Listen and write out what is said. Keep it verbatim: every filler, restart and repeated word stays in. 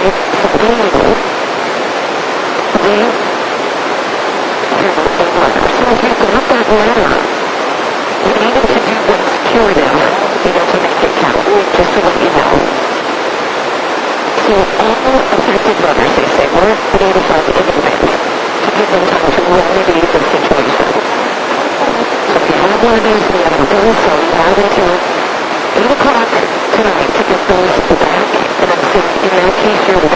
life sustainable, then have a water. So if you got that ladder, you needed to do what's curative, you know, to make it count, just to let you know. So all affected runners, they say, were notified in advance to give them time to remedy the situation. So if you have one of those and you haven't done so, you have until eight o'clock tonight to get those back. And I'm saying, in that case, you're